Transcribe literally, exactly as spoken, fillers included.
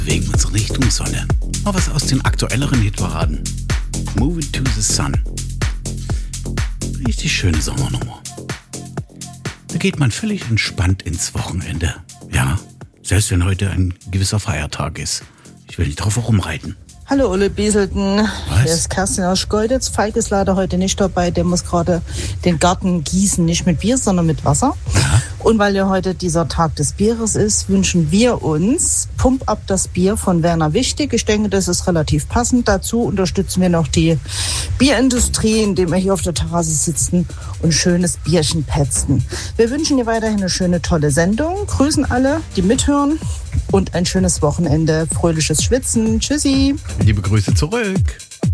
bewegen uns Richtung Sonne. Mal was aus den aktuelleren Hitparaden. Moving to the Sun. Richtig schöne Sommernummer. Da geht man völlig entspannt ins Wochenende. Ja, selbst wenn heute ein gewisser Feiertag ist. Ich will nicht drauf herumreiten. Hallo Ulle Bieselten, Was? hier ist Kerstin aus Schkeuditz. Falk ist leider heute nicht dabei, der muss gerade den Garten gießen, nicht mit Bier, sondern mit Wasser. Ja. Und weil ja heute dieser Tag des Bieres ist, wünschen wir uns Pump Up das Bier von Werner Wichtig. Ich denke, das ist relativ passend. Dazu unterstützen wir noch die Bierindustrie, indem wir hier auf der Terrasse sitzen und schönes Bierchen petzen. Wir wünschen dir weiterhin eine schöne, tolle Sendung. Grüßen alle, die mithören und ein schönes Wochenende. Fröhliches Schwitzen. Tschüssi. Liebe Grüße zurück.